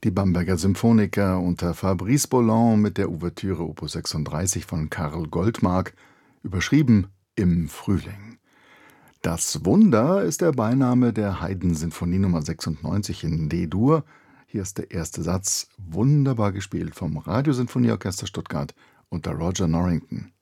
Die Bamberger Symphoniker unter Fabrice Bolland mit der Ouvertüre Opus 36 von Karl Goldmark, überschrieben »Im Frühling«. Das Wunder ist der Beiname der Haydn-Sinfonie Nr. 96 in D-Dur. Hier ist der erste Satz, wunderbar gespielt vom Radiosinfonieorchester Stuttgart unter Roger Norrington.